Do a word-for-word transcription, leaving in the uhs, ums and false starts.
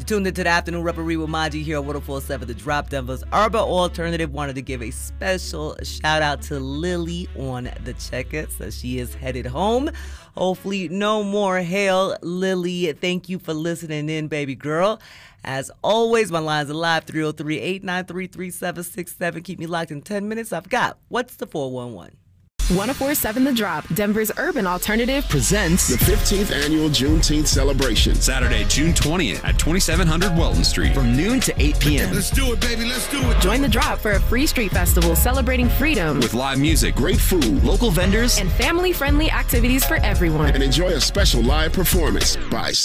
tuned into the Afternoon Reverie with Maji here on one oh four point seven The Drop, Denver's Urban Alternative. Wanted to give a special shout out to Lily on the checker, so she is headed home. Hopefully no more hail. Lily, thank you for listening in, baby girl. As always, my lines are live, three oh three, eight nine three, three seven six seven. Keep me locked in ten minutes. I've got What's the four one one? one oh four point seven The Drop, Denver's Urban Alternative, presents the fifteenth Annual Juneteenth Celebration. Saturday, June twentieth at twenty-seven hundred Welton Street. From noon to eight p.m. Let's do it, baby. Let's do it. Join The Drop for a free street festival celebrating freedom. With live music, great food, local vendors, and family-friendly activities for everyone. And enjoy a special live performance by